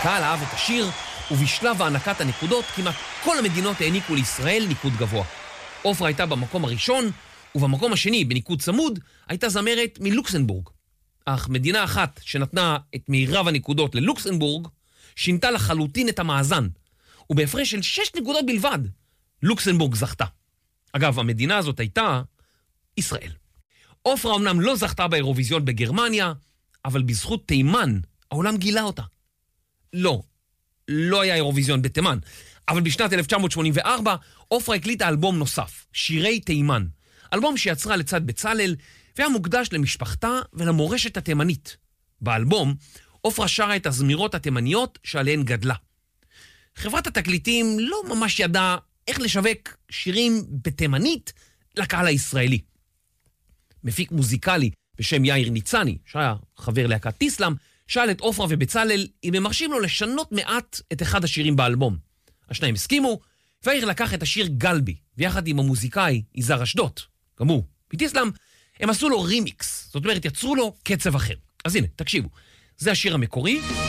הקהל אהב את השיר, ובשלב הענקת הנקודות כמעט כל המדינות העניקו לישראל ניקוד גבוה. עופרה הייתה במקום הראשון, ובמקום השני, בניקוד צמוד, הייתה זמרת מלוקסנבורג. אך מדינה אחת שנתנה את מירב הנקודות ללוקסנבורג, שינתה לחלוטין את המאזן, ובהפרש של 6 נקודות בלבד, לוקסנבורג זכתה. אגב, המדינה הזאת הייתה ישראל. עופרה אמנם לא זכתה באירוויזיון בגרמניה, אבל בזכות תימן, העולם גילה אותה. לא היה אירוויזיון בתימן, אבל בשנת 1984, עופרה הקליטה אלבום נוסף, שירי תימן. אלבום שיצרה לצד בצלאל, והיה מוקדש למשפחתה ולמורשת התימנית. באלבום, עופרה שרה את הזמירות התימניות שעליהן גדלה. חברת התקליטים לא ממש ידעה איך לשווק שירים בתימנית לקהל הישראלי. מפיק מוזיקלי בשם יאיר ניצני, שהיה חבר להקת טיסלאם, שאל את עופרה ובצלאל אם הם מרשים לו לשנות מעט את אחד השירים באלבום. השניים הסכימו, ויאיר לקח את השיר גלבי, ויחד עם המוזיקאי יזהר אשדות, גם הוא, מטיסלאם, הם עשו לו רימיקס, זאת אומרת יצרו לו קצב אחר. אז הנה, תקשיבו, זה השיר המקורי.